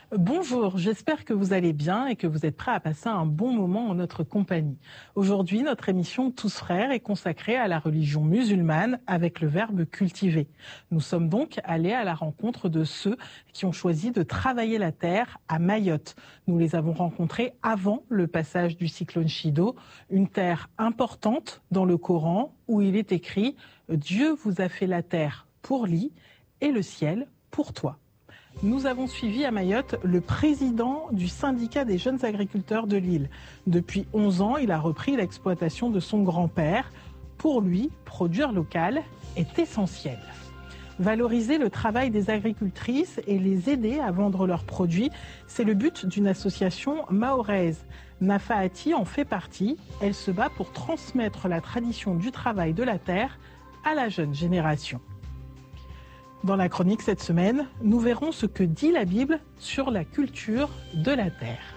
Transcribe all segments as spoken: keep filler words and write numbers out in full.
Bonjour, j'espère que vous allez bien et que vous êtes prêts à passer un bon moment en notre compagnie. Aujourd'hui, notre émission Tous Frères est consacrée à la religion musulmane avec le verbe cultiver. Nous sommes donc allés à la rencontre de ceux qui ont choisi de travailler la terre à Mayotte. Nous les avons rencontrés avant le passage du cyclone Chido, une terre importante dans le Coran où il est écrit « Dieu vous a fait la terre pour lui et le ciel pour toi ». Nous avons suivi à Mayotte le président du syndicat des jeunes agriculteurs de l'île. Depuis onze ans, il a repris l'exploitation de son grand-père. Pour lui, produire local est essentiel. Valoriser le travail des agricultrices et les aider à vendre leurs produits, c'est le but d'une association mahoraise. Nafa Ati en fait partie. Elle se bat pour transmettre la tradition du travail de la terre à la jeune génération. Dans la chronique cette semaine, nous verrons ce que dit la Bible sur la culture de la terre.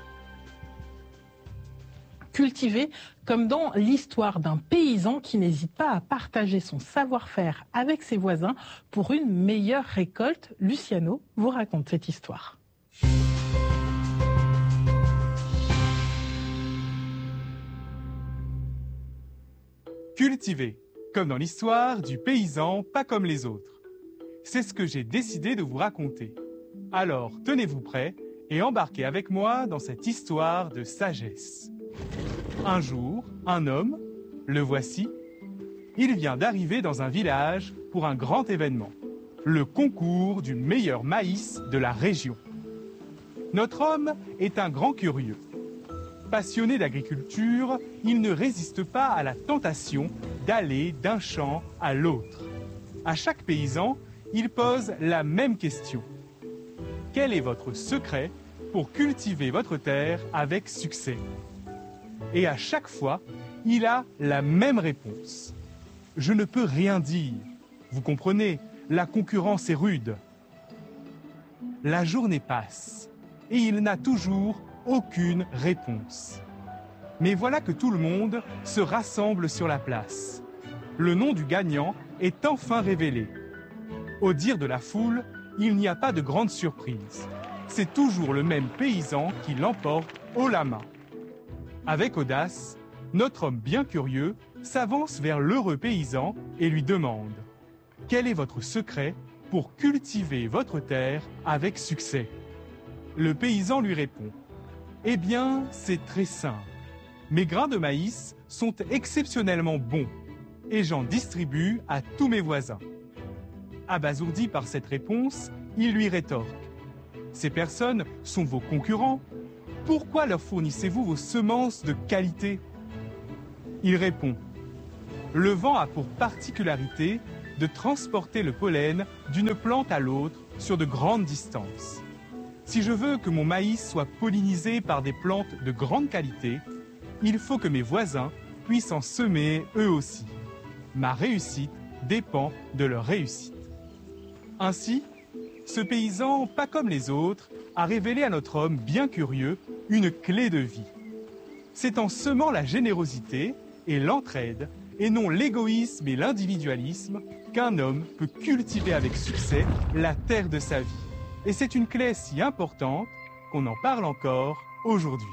Cultiver comme dans l'histoire d'un paysan qui n'hésite pas à partager son savoir-faire avec ses voisins pour une meilleure récolte. Luciano vous raconte cette histoire. Cultiver, comme dans l'histoire du paysan pas comme les autres. C'est ce que j'ai décidé de vous raconter. Alors, tenez-vous prêts et embarquez avec moi dans cette histoire de sagesse. Un jour, un homme, le voici, il vient d'arriver dans un village pour un grand événement, le concours du meilleur maïs de la région. Notre homme est un grand curieux. Passionné d'agriculture, il ne résiste pas à la tentation d'aller d'un champ à l'autre. À chaque paysan, il pose la même question. Quel est votre secret pour cultiver votre terre avec succès? Et à chaque fois, il a la même réponse. Je ne peux rien dire. Vous comprenez, la concurrence est rude. La journée passe et il n'a toujours aucune réponse. Mais voilà que tout le monde se rassemble sur la place. Le nom du gagnant est enfin révélé. Au dire de la foule, il n'y a pas de grande surprise. C'est toujours le même paysan qui l'emporte haut la main. Avec audace, notre homme bien curieux s'avance vers l'heureux paysan et lui demande « Quel est votre secret pour cultiver votre terre avec succès ?» Le paysan lui répond « Eh bien, c'est très simple. Mes grains de maïs sont exceptionnellement bons et j'en distribue à tous mes voisins. » Abasourdi par cette réponse, il lui rétorque « Ces personnes sont vos concurrents. Pourquoi leur fournissez-vous vos semences de qualité ?» Il répond « Le vent a pour particularité de transporter le pollen d'une plante à l'autre sur de grandes distances. Si je veux que mon maïs soit pollinisé par des plantes de grande qualité, il faut que mes voisins puissent en semer eux aussi. Ma réussite dépend de leur réussite. » Ainsi, ce paysan, pas comme les autres, a révélé à notre homme bien curieux une clé de vie. C'est en semant la générosité et l'entraide, et non l'égoïsme et l'individualisme, qu'un homme peut cultiver avec succès la terre de sa vie. Et c'est une clé si importante qu'on en parle encore aujourd'hui.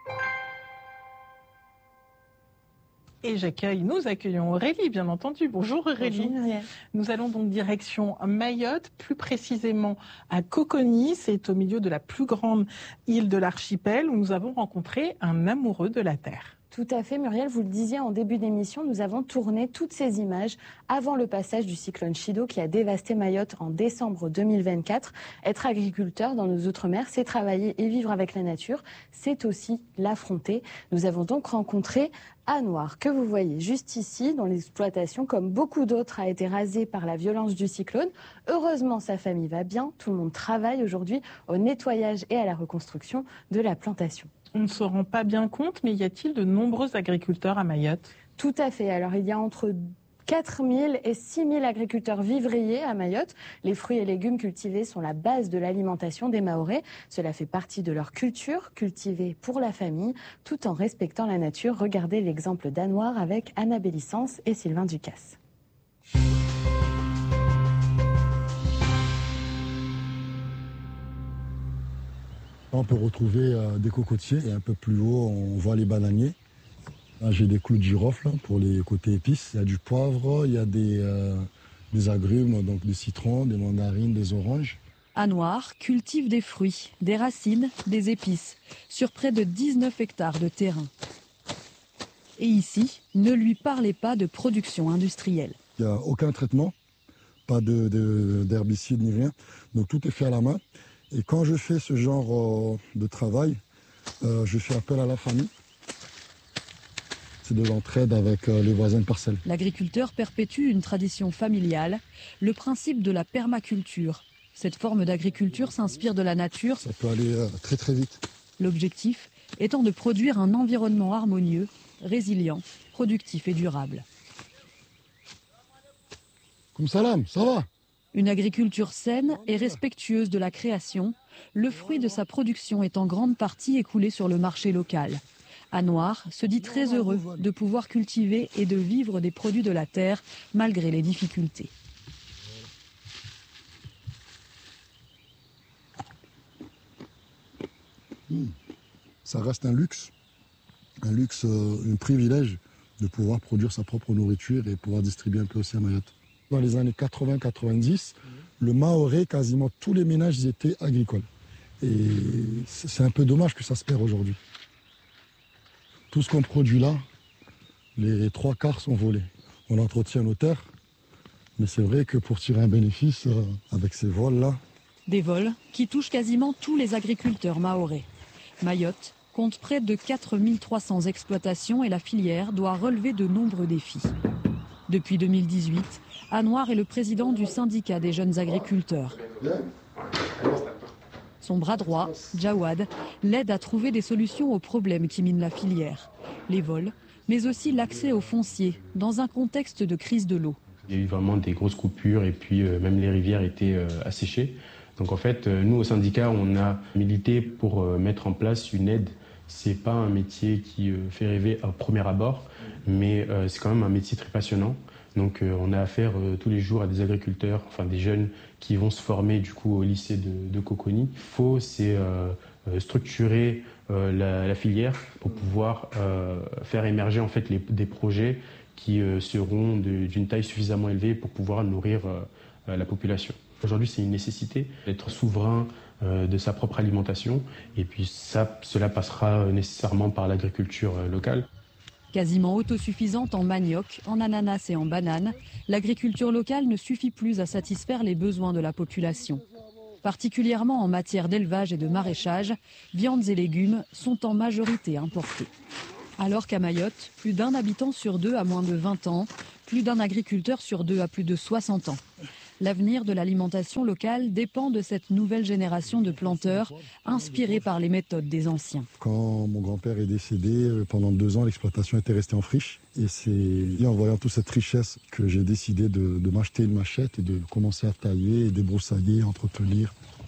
Et j'accueille, nous accueillons Aurélie, bien entendu. Bonjour Aurélie. Bonjour Muriel. Nous allons donc direction Mayotte, plus précisément à Coconi. C'est au milieu de la plus grande île de l'archipel où nous avons rencontré un amoureux de la terre. Tout à fait, Muriel, vous le disiez en début d'émission, nous avons tourné toutes ces images avant le passage du cyclone Chido qui a dévasté Mayotte en décembre deux mille vingt-quatre. Être agriculteur dans nos outre-mer, c'est travailler et vivre avec la nature, c'est aussi l'affronter. Nous avons donc rencontré Anouar, que vous voyez juste ici, dont l'exploitation, comme beaucoup d'autres, a été rasée par la violence du cyclone. Heureusement, sa famille va bien, tout le monde travaille aujourd'hui au nettoyage et à la reconstruction de la plantation. On ne se rend pas bien compte, mais y a-t-il de nombreux agriculteurs à Mayotte? Tout à fait. Alors, il y a entre quatre mille et six mille agriculteurs vivriers à Mayotte. Les fruits et légumes cultivés sont la base de l'alimentation des Mahorais. Cela fait partie de leur culture, cultivée pour la famille, tout en respectant la nature. Regardez l'exemple d'Anouar avec Anna Bélissance et Sylvain Ducasse. On peut retrouver euh, des cocotiers et un peu plus haut, on voit les bananiers. Là, j'ai des clous de girofle pour les côtés épices. Il y a du poivre, il y a des, euh, des agrumes, donc des citrons, des mandarines, des oranges. Anouar cultive des fruits, des racines, des épices sur près de dix-neuf hectares de terrain. Et ici, ne lui parlez pas de production industrielle. Il n'y a aucun traitement, pas de, de, d'herbicide ni rien. Donc tout est fait à la main. Et quand je fais ce genre euh, de travail, euh, je fais appel à la famille. C'est de l'entraide avec euh, les voisins de parcelle. L'agriculteur perpétue une tradition familiale, le principe de la permaculture. Cette forme d'agriculture s'inspire de la nature. Ça peut aller euh, très très vite. L'objectif étant de produire un environnement harmonieux, résilient, productif et durable. Comme salam, ça va? Une agriculture saine et respectueuse de la création, le fruit de sa production est en grande partie écoulé sur le marché local. Anouar se dit très heureux de pouvoir cultiver et de vivre des produits de la terre malgré les difficultés. Mmh. Ça reste un luxe, un luxe, euh, un privilège de pouvoir produire sa propre nourriture et pouvoir distribuer un peu aussi à Mayotte. Dans les années quatre-vingts quatre-vingt-dix, le Mahorais, quasiment tous les ménages étaient agricoles. Et c'est un peu dommage que ça se perd aujourd'hui. Tout ce qu'on produit là, les trois quarts sont volés. On entretient nos terres, mais c'est vrai que pour tirer un bénéfice euh, avec ces vols-là... Des vols qui touchent quasiment tous les agriculteurs mahorais. Mayotte compte près de quatre mille trois cents exploitations et la filière doit relever de nombreux défis. Depuis deux mille dix-huit, Anouar est le président du syndicat des jeunes agriculteurs. Son bras droit, Jawad, l'aide à trouver des solutions aux problèmes qui minent la filière. Les vols, mais aussi l'accès au foncier, dans un contexte de crise de l'eau. Il y a eu vraiment des grosses coupures et puis euh, même les rivières étaient euh, asséchées. Donc en fait, euh, nous au syndicat, on a milité pour euh, mettre en place une aide. C'est pas un métier qui euh, fait rêver au premier abord, mais euh, c'est quand même un métier très passionnant. Donc euh, on a affaire euh, tous les jours à des agriculteurs, enfin des jeunes qui vont se former du coup au lycée de, de Coconi. Il faut c'est euh, structurer euh, la, la filière pour pouvoir euh, faire émerger en fait les, des projets qui euh, seront de, d'une taille suffisamment élevée pour pouvoir nourrir euh, la population. Aujourd'hui, c'est une nécessité d'être souverain euh, de sa propre alimentation et puis ça, cela passera nécessairement par l'agriculture euh, locale. Quasiment autosuffisante en manioc, en ananas et en bananes, l'agriculture locale ne suffit plus à satisfaire les besoins de la population. Particulièrement en matière d'élevage et de maraîchage, viandes et légumes sont en majorité importés. Alors qu'à Mayotte, plus d'un habitant sur deux a moins de vingt ans, plus d'un agriculteur sur deux a plus de soixante ans. L'avenir de l'alimentation locale dépend de cette nouvelle génération de planteurs inspirés par les méthodes des anciens. Quand mon grand-père est décédé, pendant deux ans, l'exploitation était restée en friche. Et c'est en voyant toute cette richesse que j'ai décidé de, de m'acheter une machette et de commencer à tailler, débroussailler, entretenir.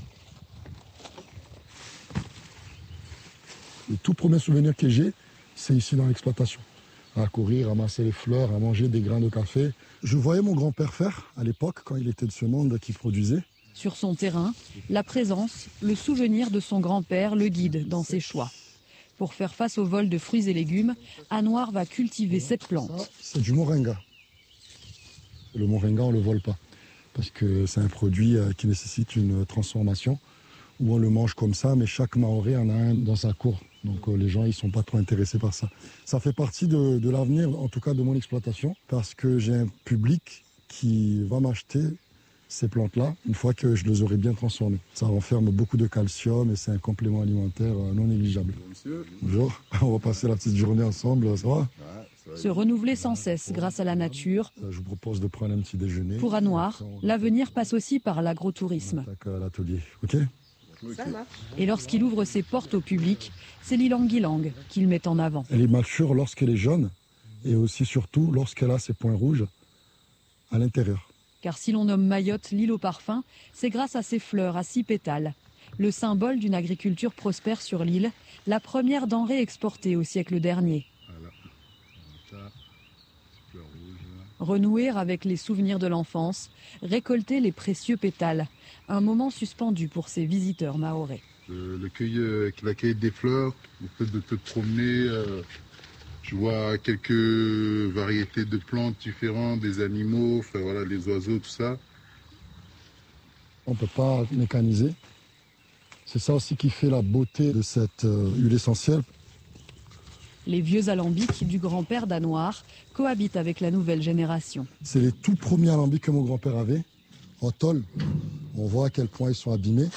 Le tout premier souvenir que j'ai, c'est ici dans l'exploitation. À courir, ramasser les fleurs, à manger des grains de café. Je voyais mon grand-père faire, à l'époque, quand il était de ce monde qui produisait. Sur son terrain, la présence, le souvenir de son grand-père le guide dans ses choix. Pour faire face au vol de fruits et légumes, Anouar va cultiver cette plante. C'est du moringa. Le moringa, on ne le vole pas, parce que c'est un produit qui nécessite une transformation, où on le mange comme ça, mais chaque Mahorais en a un dans sa cour. Donc euh, les gens, ils ne sont pas trop intéressés par ça. Ça fait partie de, de l'avenir, en tout cas de mon exploitation, parce que j'ai un public qui va m'acheter ces plantes-là une fois que je les aurai bien transformées. Ça renferme beaucoup de calcium et c'est un complément alimentaire euh, non négligeable. Monsieur. Bonjour, on va passer la petite journée ensemble, ça va? Se renouveler sans cesse grâce à la nature. Je vous propose de prendre un petit déjeuner. Pour Anouar, l'avenir passe aussi par l'agrotourisme. On attaque à l'atelier, ok? Et lorsqu'il ouvre ses portes au public, c'est l'ilang-ilang qu'il met en avant. Elle est mature lorsqu'elle est jaune et aussi surtout lorsqu'elle a ses points rouges à l'intérieur. Car si l'on nomme Mayotte l'île au parfum, c'est grâce à ses fleurs à six pétales. Le symbole d'une agriculture prospère sur l'île, la première denrée exportée au siècle dernier. Renouer avec les souvenirs de l'enfance, récolter les précieux pétales, un moment suspendu pour ces visiteurs mahorais. Le, le cueil, euh, la cueillette des fleurs, le fait de te promener, euh, je vois quelques variétés de plantes différentes, des animaux, enfin, voilà, les oiseaux, tout ça. On ne peut pas mécaniser. C'est ça aussi qui fait la beauté de cette euh, huile essentielle. Les vieux alambics du grand-père danoir cohabitent avec la nouvelle génération. C'est les tout premiers alambics que mon grand-père avait, en tôle. On voit à quel point ils sont abîmés.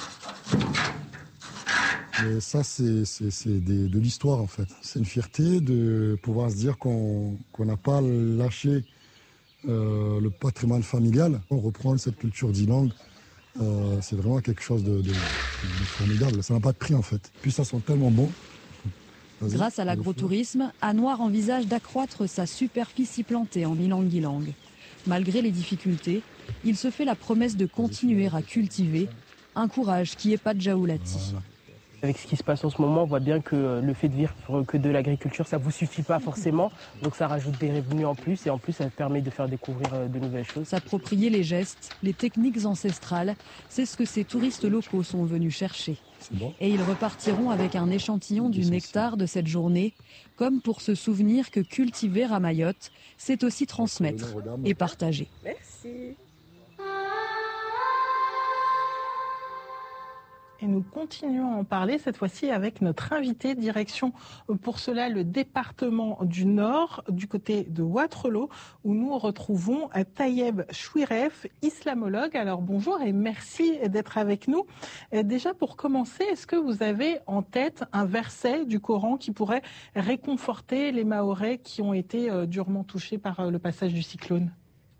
Mais ça, c'est, c'est, c'est des, de l'histoire, en fait. C'est une fierté de pouvoir se dire qu'on qu'on n'a pas lâché euh, le patrimoine familial. On reprend cette culture d'e-langue. Euh, c'est vraiment quelque chose de, de, de formidable. Ça n'a pas de prix, en fait. Puis ça sent tellement bon. Vas-y. Grâce à l'agrotourisme, Anouar envisage d'accroître sa superficie plantée en ilang-ilang. Malgré les difficultés, il se fait la promesse de continuer à cultiver, un courage qui épate Jaoulati. Voilà. Avec ce qui se passe en ce moment, on voit bien que le fait de vivre que de l'agriculture, ça ne vous suffit pas forcément. Donc ça rajoute des revenus en plus et en plus ça permet de faire découvrir de nouvelles choses. S'approprier les gestes, les techniques ancestrales, c'est ce que ces touristes locaux sont venus chercher. Bon. Et ils repartiront avec un échantillon du nectar de cette journée, comme pour se souvenir que cultiver à Mayotte, c'est aussi transmettre et partager. Merci. Et nous continuons à en parler, cette fois-ci avec notre invité, direction pour cela le département du Nord, du côté de Wattrelos, où nous retrouvons Tayeb Chouiref, islamologue. Alors bonjour et merci d'être avec nous. Déjà pour commencer, est-ce que vous avez en tête un verset du Coran qui pourrait réconforter les Mahorais qui ont été durement touchés par le passage du cyclone ?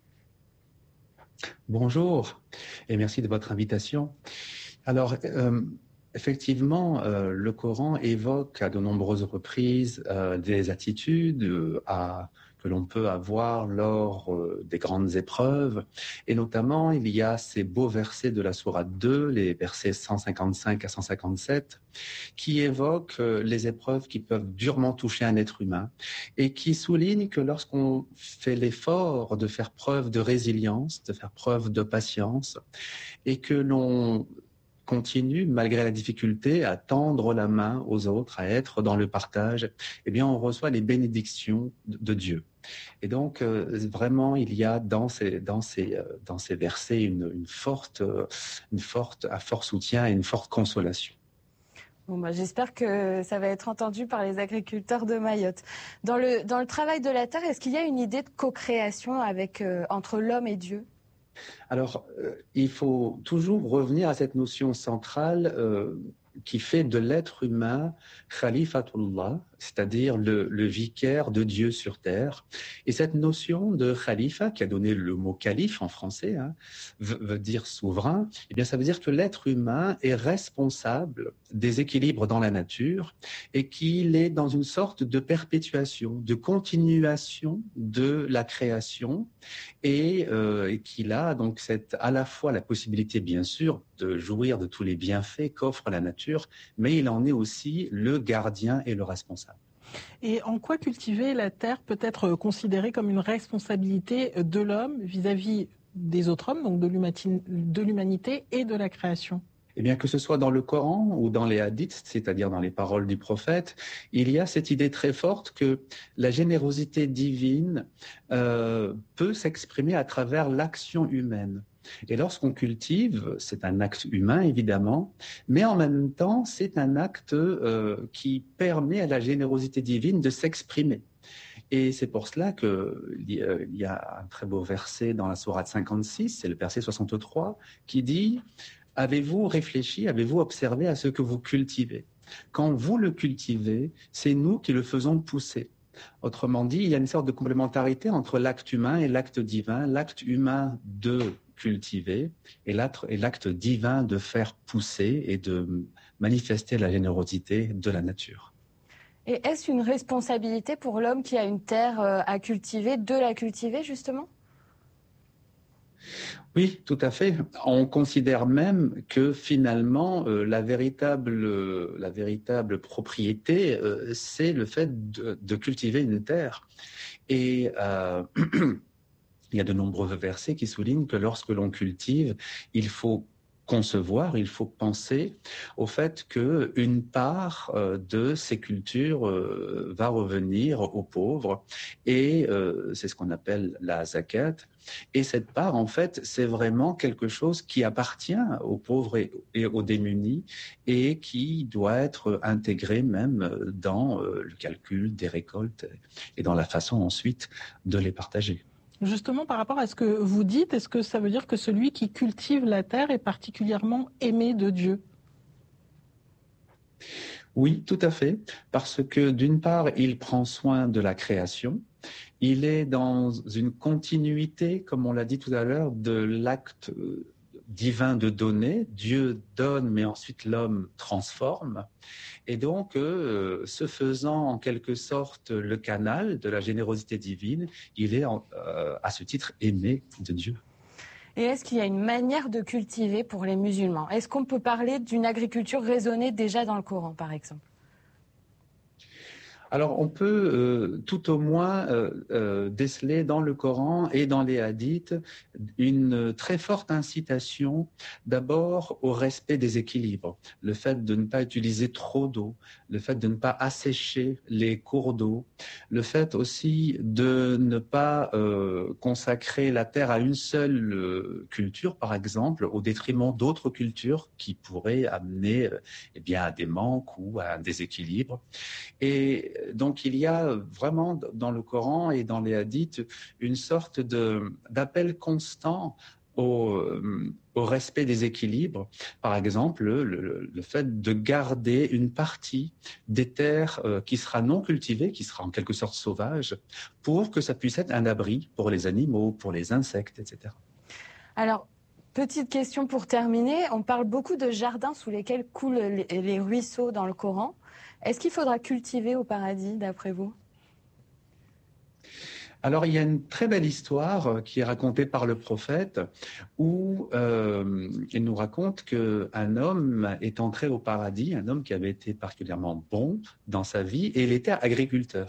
Bonjour et merci de votre invitation. Alors, euh, effectivement, euh, le Coran évoque à de nombreuses reprises euh, des attitudes euh, à, que l'on peut avoir lors euh, des grandes épreuves. Et notamment, il y a ces beaux versets de la sourate deux, les versets cent cinquante-cinq à cent cinquante-sept, qui évoquent euh, les épreuves qui peuvent durement toucher un être humain et qui soulignent que lorsqu'on fait l'effort de faire preuve de résilience, de faire preuve de patience, et que l'on continue, malgré la difficulté, à tendre la main aux autres, à être dans le partage, eh bien, on reçoit les bénédictions de Dieu. Et donc, euh, vraiment, il y a dans ces, dans ces, euh, dans ces versets une, une forte, euh, une forte, un fort soutien et une forte consolation. Bon bah, j'espère que ça va être entendu par les agriculteurs de Mayotte. Dans le, dans le travail de la terre, est-ce qu'il y a une idée de co-création avec, euh, entre l'homme et Dieu ? Alors, euh, il faut toujours revenir à cette notion centrale euh, qui fait de l'être humain Khalifatullah, c'est-à-dire le, le vicaire de Dieu sur terre. Et cette notion de khalifa, qui a donné le mot calife en français, hein, veut, veut dire souverain, eh bien ça veut dire que l'être humain est responsable des équilibres dans la nature et qu'il est dans une sorte de perpétuation, de continuation de la création et, euh, et qu'il a donc cette, à la fois la possibilité, bien sûr, de jouir de tous les bienfaits qu'offre la nature, mais il en est aussi le gardien et le responsable. Et en quoi cultiver la terre peut être considérée comme une responsabilité de l'homme vis-à-vis des autres hommes, donc de l'humanité et de la création ? Eh bien, que ce soit dans le Coran ou dans les hadiths, c'est-à-dire dans les paroles du prophète, il y a cette idée très forte que la générosité divine euh, peut s'exprimer à travers l'action humaine. Et lorsqu'on cultive, c'est un acte humain évidemment, mais en même temps, c'est un acte euh, qui permet à la générosité divine de s'exprimer. Et c'est pour cela qu'il y a un très beau verset dans la sourate cinquante-six, c'est le verset soixante-trois, qui dit « Avez-vous réfléchi, avez-vous observé à ce que vous cultivez ? Quand vous le cultivez, c'est nous qui le faisons pousser. » Autrement dit, il y a une sorte de complémentarité entre l'acte humain et l'acte divin, l'acte humain de cultiver et l'acte divin de faire pousser et de manifester la générosité de la nature. Et est-ce une responsabilité pour l'homme qui a une terre à cultiver, de la cultiver justement ? Oui, tout à fait. On considère même que finalement, euh, la véritable, euh, la véritable propriété, euh, c'est le fait de, de cultiver une terre. Et euh, il y a de nombreux versets qui soulignent que lorsque l'on cultive, il faut concevoir, il faut penser au fait qu'une part euh, de ces cultures euh, va revenir aux pauvres, et euh, c'est ce qu'on appelle la zakat. Et cette part, en fait, c'est vraiment quelque chose qui appartient aux pauvres et, et aux démunis, et qui doit être intégré même dans euh, le calcul des récoltes et dans la façon ensuite de les partager. Justement, par rapport à ce que vous dites, est-ce que ça veut dire que celui qui cultive la terre est particulièrement aimé de Dieu ? Oui, tout à fait, parce que d'une part, il prend soin de la création, il est dans une continuité, comme on l'a dit tout à l'heure, de l'acte divin de donner. Dieu donne, mais ensuite l'homme transforme. Et donc, euh, se faisant en quelque sorte le canal de la générosité divine, il est en, euh, à ce titre aimé de Dieu. Et est-ce qu'il y a une manière de cultiver pour les musulmans ? Est-ce qu'on peut parler d'une agriculture raisonnée déjà dans le Coran, par exemple ? Alors, on peut euh, tout au moins euh, euh, déceler dans le Coran et dans les hadiths une très forte incitation d'abord au respect des équilibres, le fait de ne pas utiliser trop d'eau, le fait de ne pas assécher les cours d'eau, le fait aussi de ne pas euh, consacrer la terre à une seule euh, culture, par exemple, au détriment d'autres cultures qui pourraient amener euh, eh bien, à des manques ou à un déséquilibre. Et donc, il y a vraiment dans le Coran et dans les hadiths une sorte de, d'appel constant au, au respect des équilibres. Par exemple, le, le fait de garder une partie des terres euh, qui sera non cultivée, qui sera en quelque sorte sauvage, pour que ça puisse être un abri pour les animaux, pour les insectes, et cetera. Alors, petite question pour terminer. On parle beaucoup de jardins sous lesquels coulent les, les ruisseaux dans le Coran. Est-ce qu'il faudra cultiver au paradis, d'après vous ? Alors, il y a une très belle histoire qui est racontée par le prophète où euh, il nous raconte qu'un homme est entré au paradis, un homme qui avait été particulièrement bon dans sa vie, et il était agriculteur.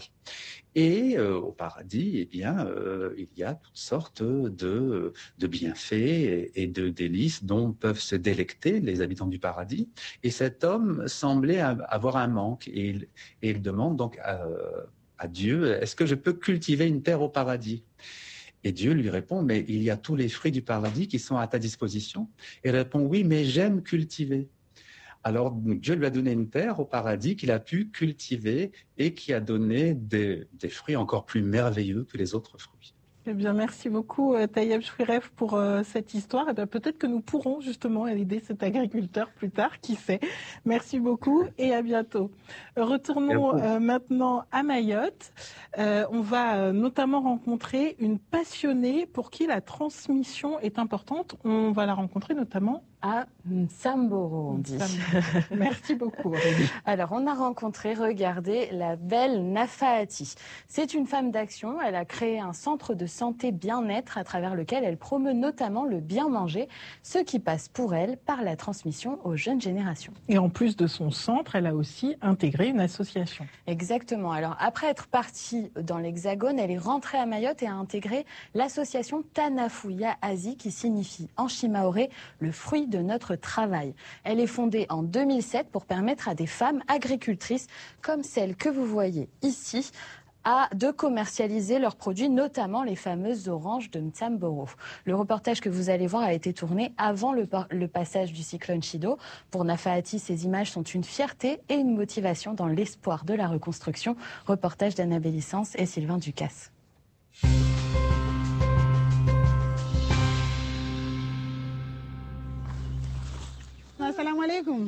Et euh, au paradis, eh bien, euh, il y a toutes sortes de, de bienfaits et, et de délices dont peuvent se délecter les habitants du paradis. Et cet homme semblait avoir un manque, et il, et il demande donc à, à Dieu, est-ce que je peux cultiver une terre au paradis ? Et Dieu lui répond, mais il y a tous les fruits du paradis qui sont à ta disposition. Et il répond, oui, mais j'aime cultiver. Alors Dieu lui a donné une terre au paradis qu'il a pu cultiver et qui a donné des, des fruits encore plus merveilleux que les autres fruits. Eh bien, merci beaucoup Taïeb Chouiref pour euh, cette histoire. Et bien, peut-être que nous pourrons justement aider cet agriculteur plus tard, qui sait. Merci beaucoup et à bientôt. Retournons euh, maintenant à Mayotte. Euh, on va euh, notamment rencontrer une passionnée pour qui la transmission est importante. On va la rencontrer notamment à Nsamboro, on dit. Merci beaucoup. Alors, on a rencontré, regardez, la belle Nafaati. C'est une femme d'action. Elle a créé un centre de santé bien-être à travers lequel elle promeut notamment le bien manger, ce qui passe pour elle par la transmission aux jeunes générations. Et en plus de son centre, elle a aussi intégré une association. Exactement. Alors, après être partie dans l'Hexagone, elle est rentrée à Mayotte et a intégré l'association Tanafuya Azi, qui signifie en shimaoré le fruit de notre travail. Elle est fondée en deux mille sept pour permettre à des femmes agricultrices comme celle que vous voyez ici à de commercialiser leurs produits, notamment les fameuses oranges de Nsamboro. Le reportage que vous allez voir a été tourné avant le, le passage du cyclone Chido. Pour Nafaati, ces images sont une fierté et une motivation dans l'espoir de la reconstruction. Reportage d'Annabelle Licence et Sylvain Ducasse. Assalamu alaikum.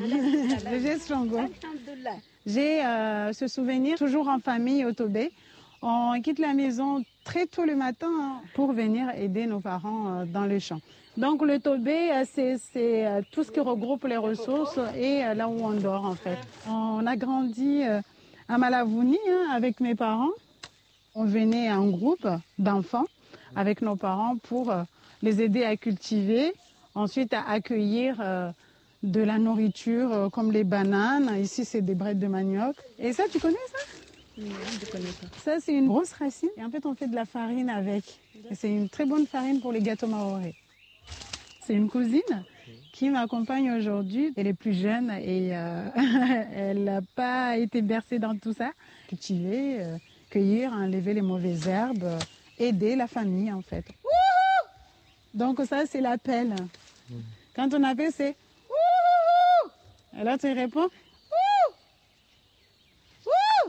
J'ai euh, ce souvenir toujours en famille au Tobé. On quitte la maison très tôt le matin pour venir aider nos parents euh, dans le champ. Donc le Tobé, c'est euh, tout ce qui regroupe les ressources et euh, là où on dort en fait. On a grandi euh, à Malavouni hein, avec mes parents. On venait en groupe d'enfants avec nos parents pour euh, les aider à cultiver, ensuite à accueillir euh, de la nourriture euh, comme les bananes. Ici, c'est des brettes de manioc. Et ça, tu connais ça? Non, je connais pas. Ça, c'est une grosse racine. Et en fait, on fait de la farine avec. Et c'est une très bonne farine pour les gâteaux maorés. C'est une cousine qui m'accompagne aujourd'hui. Elle est plus jeune et euh, elle n'a pas été bercée dans tout ça. Cultiver, euh, cueillir, enlever les mauvaises herbes, euh, aider la famille en fait. Wouhou! Donc ça c'est l'appel. Mmh. Quand on appelle c'est Wouhou! Alors tu réponds Wouhou! Wouhou!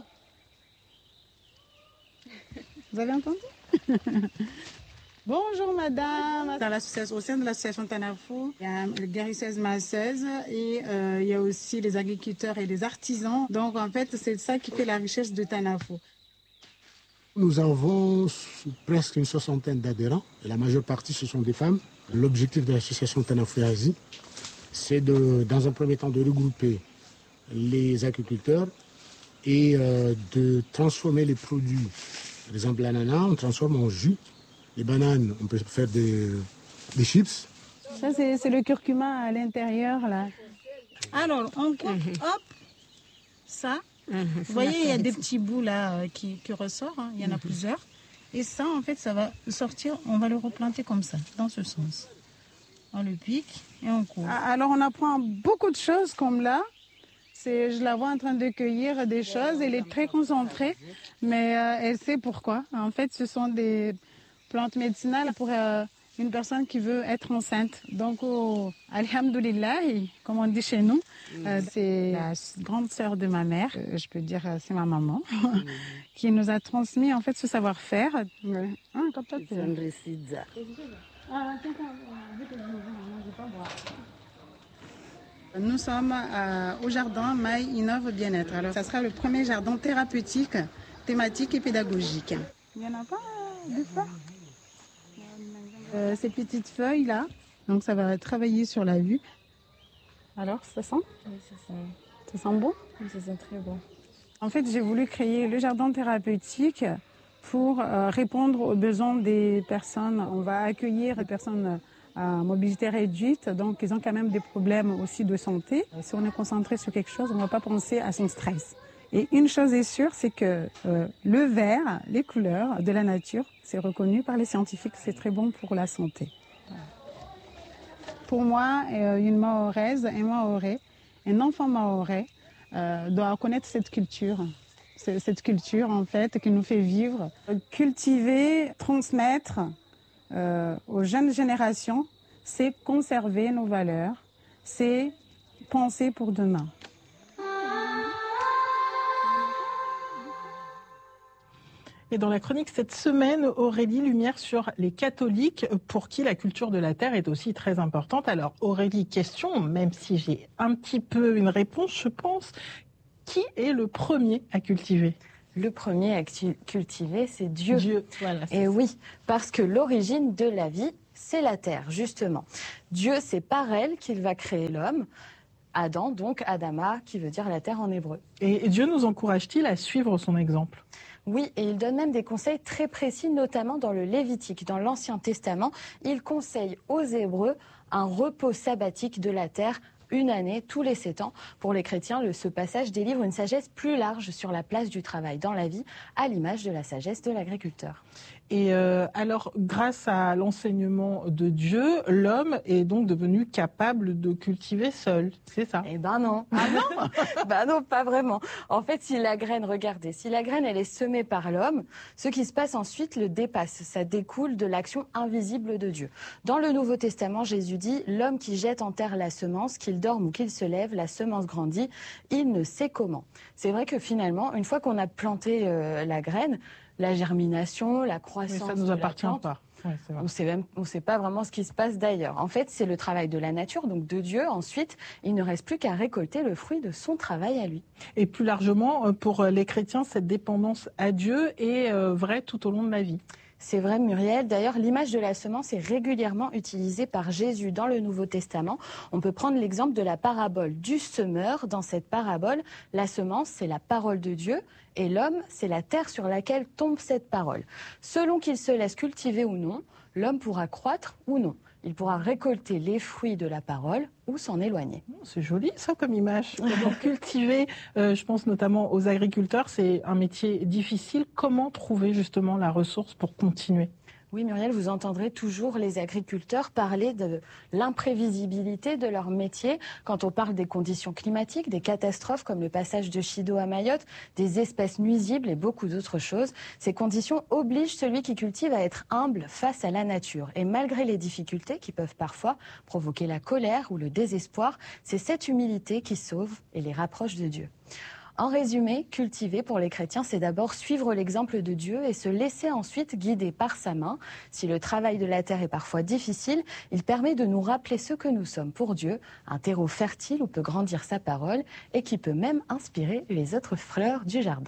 Vous avez entendu? Bonjour madame. Dans l'association, au sein de l'association Tanafou, il y a les guérisseuses masseuses et euh, il y a aussi les agriculteurs et les artisans. Donc en fait, c'est ça qui fait la richesse de Tanafou. Nous avons presque une soixantaine d'adhérents et la majeure partie ce sont des femmes. L'objectif de l'association Tanafou Asie, c'est de, dans un premier temps de regrouper les agriculteurs et euh, de transformer les produits. Par exemple, l'ananas, on transforme en jus. Les bananes, on peut faire des, des chips. Ça, c'est, c'est le curcuma à l'intérieur, là. Alors, on coupe, mm-hmm. hop, ça. Mm-hmm. Vous voyez, il y a des petits bouts, là, qui, qui ressortent. Hein. Il y en a mm-hmm. plusieurs. Et ça, en fait, ça va sortir, on va le replanter comme ça, dans ce sens. On le pique et on coupe. Alors, on apprend beaucoup de choses comme là. C'est, je la vois en train de cueillir des choses. Elle est très concentrée, mais euh, elle sait pourquoi. En fait, ce sont des plantes médicinales pour euh, une personne qui veut être enceinte. Donc, oh, alhamdoulilah, comme on dit chez nous, euh, c'est la grande sœur de ma mère, euh, je peux dire euh, c'est ma maman, qui nous a transmis en fait ce savoir-faire. Ouais. Ah, comme ça, c'est... Ah, nous sommes euh, au jardin Maï Innove Bien-être. Alors, ça sera le premier jardin thérapeutique, thématique et pédagogique. Il n'y en a pas euh, de fois euh, ces petites feuilles là, donc ça va travailler sur la vue. Alors, ça sent? Oui, ça sent. Ça sent bon? Oui, ça sent très bon. En fait, j'ai voulu créer le jardin thérapeutique pour euh, répondre aux besoins des personnes. On va accueillir des personnes à mobilité réduite, donc ils ont quand même des problèmes aussi de santé. Si on est concentré sur quelque chose, on ne va pas penser à son stress. Et une chose est sûre, c'est que euh, le vert, les couleurs de la nature, c'est reconnu par les scientifiques, c'est très bon pour la santé. Pour moi, euh, une Mahoraise, un Mahorais, un enfant Mahorais euh, doit connaître cette culture. C'est, cette culture, en fait, qui nous fait vivre. Cultiver, transmettre euh, aux jeunes générations, c'est conserver nos valeurs, c'est penser pour demain. Et dans la chronique cette semaine, Aurélie, lumière sur les catholiques pour qui la culture de la terre est aussi très importante. Alors Aurélie, question, même si j'ai un petit peu une réponse, je pense, qui est le premier à cultiver ? Le premier à cultiver, c'est Dieu. Dieu, voilà. Et oui, parce que l'origine de la vie, c'est la terre, justement. Dieu, c'est par elle qu'il va créer l'homme. Adam, donc Adama, qui veut dire la terre en hébreu. Et Dieu nous encourage-t-il à suivre son exemple ? Oui, et il donne même des conseils très précis, notamment dans le Lévitique. Dans l'Ancien Testament, il conseille aux Hébreux un repos sabbatique de la terre, une année, tous les sept ans. Pour les chrétiens, le, ce passage délivre une sagesse plus large sur la place du travail dans la vie, à l'image de la sagesse de l'agriculteur. Et euh, alors, grâce à l'enseignement de Dieu, l'homme est donc devenu capable de cultiver seul, c'est ça ? Eh ben non. Ah non ? Ben non, pas vraiment. En fait, si la graine, regardez, si la graine, elle est semée par l'homme, ce qui se passe ensuite le dépasse. Ça découle de l'action invisible de Dieu. Dans le Nouveau Testament, Jésus dit « L'homme qui jette en terre la semence, qu'il dorme ou qu'il se lève, la semence grandit, il ne sait comment. » C'est vrai que finalement, une fois qu'on a planté euh, la graine, la germination, la croissance. Mais ça ne nous appartient pas. Ouais, c'est vrai. On sait même, on sait pas vraiment ce qui se passe d'ailleurs. En fait, c'est le travail de la nature, donc de Dieu. Ensuite, il ne reste plus qu'à récolter le fruit de son travail à lui. Et plus largement, pour les chrétiens, cette dépendance à Dieu est vraie tout au long de la vie. C'est vrai, Muriel. D'ailleurs, l'image de la semence est régulièrement utilisée par Jésus dans le Nouveau Testament. On peut prendre l'exemple de la parabole du semeur. Dans cette parabole, la semence, c'est la parole de Dieu et l'homme, c'est la terre sur laquelle tombe cette parole. Selon qu'il se laisse cultiver ou non, l'homme pourra croître ou non. Il pourra récolter les fruits de la parole ou s'en éloigner. C'est joli ça comme image. Donc, cultiver, euh, je pense notamment aux agriculteurs, c'est un métier difficile. Comment trouver justement la ressource pour continuer ? Oui, Muriel, vous entendrez toujours les agriculteurs parler de l'imprévisibilité de leur métier quand on parle des conditions climatiques, des catastrophes comme le passage de Chido à Mayotte, des espèces nuisibles et beaucoup d'autres choses. Ces conditions obligent celui qui cultive à être humble face à la nature. Et malgré les difficultés qui peuvent parfois provoquer la colère ou le désespoir, c'est cette humilité qui sauve et les rapproche de Dieu. En résumé, cultiver pour les chrétiens, c'est d'abord suivre l'exemple de Dieu et se laisser ensuite guider par sa main. Si le travail de la terre est parfois difficile, il permet de nous rappeler ce que nous sommes pour Dieu, un terreau fertile où peut grandir sa parole et qui peut même inspirer les autres fleurs du jardin.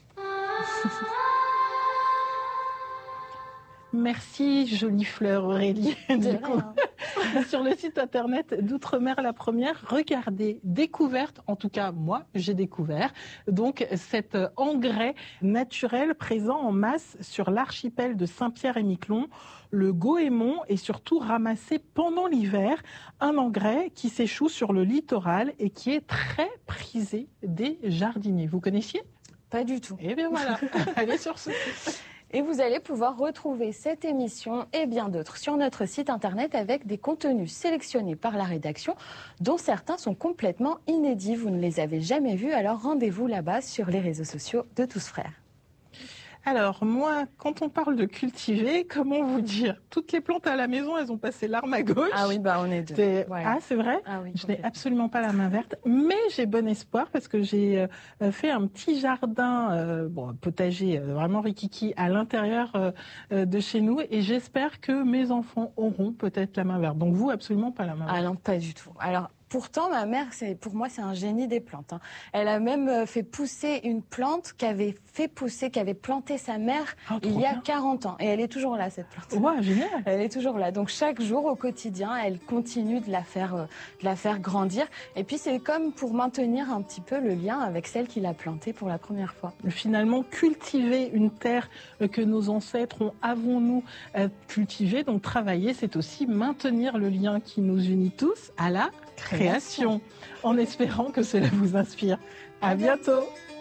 Merci, jolie fleur Aurélie. Du coup, sur le site internet d'Outre-mer la Première, regardez, découverte, en tout cas moi j'ai découvert, donc cet engrais naturel présent en masse sur l'archipel de Saint-Pierre-et-Miquelon, le goémon est surtout ramassé pendant l'hiver, un engrais qui s'échoue sur le littoral et qui est très prisé des jardiniers. Vous connaissiez ? Pas du tout. Eh bien voilà, allez sur ce site. Et vous allez pouvoir retrouver cette émission et bien d'autres sur notre site internet avec des contenus sélectionnés par la rédaction, dont certains sont complètement inédits. Vous ne les avez jamais vus, alors rendez-vous là-bas sur les réseaux sociaux de Tous Frères. Alors moi, quand on parle de cultiver, comment vous dire ? Toutes les plantes à la maison, elles ont passé l'arme à gauche. Ah oui, bah on est deux. C'est... Ouais. Ah c'est vrai ? Ah oui, je n'ai absolument pas la main verte, mais j'ai bon espoir parce que j'ai euh, fait un petit jardin, euh, bon potager euh, vraiment rikiki à l'intérieur euh, de chez nous et j'espère que mes enfants auront peut-être la main verte. Donc vous, absolument pas la main verte. Ah non, pas du tout. Alors pourtant, ma mère, c'est, pour moi, c'est un génie des plantes. Hein. Elle a même fait pousser une plante qu'avait fait pousser, qu'avait planté sa mère oh, il y a bien. quarante ans. Et elle est toujours là, cette plante. Ouais, génial. Elle est toujours là. Donc chaque jour, au quotidien, elle continue de la faire, de la faire grandir. Et puis c'est comme pour maintenir un petit peu le lien avec celle qui l'a plantée pour la première fois. Finalement, cultiver une terre que nos ancêtres ont avant nous cultivée, donc travailler, c'est aussi maintenir le lien qui nous unit tous à la création, en espérant que cela vous inspire. À bientôt.